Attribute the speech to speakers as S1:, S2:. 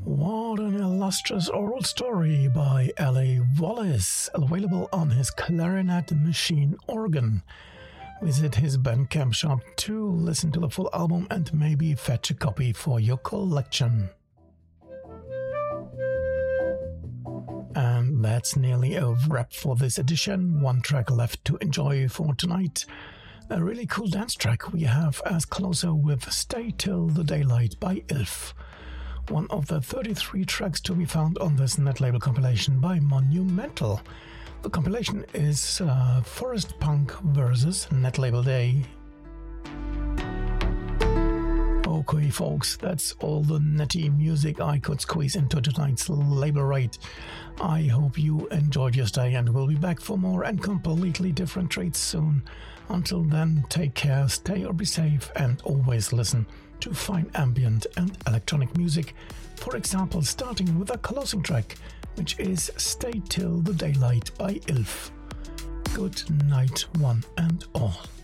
S1: What an illustrious oral story by L.A. Wallace, available on his Clarinet Machine organ. Visit his Bandcamp shop to listen to the full album and maybe fetch a copy for your collection. And that's nearly a wrap for this edition. One track left to enjoy for tonight. A really cool dance track we have as closer with Stay Till the Daylight by Ilf. One of the 33 tracks to be found on this net label compilation by Monumental. The compilation is Forest Punk vs. Net Label Day. Okay folks, that's all the netty music I could squeeze into tonight's label rate. I hope you enjoyed your stay and we'll be back for more and completely different treats soon. Until then, take care, stay or be safe, and always listen to fine ambient and electronic music. For example, starting with a closing track, which is Stay Till the Daylight by Ilf. Good night, one and all.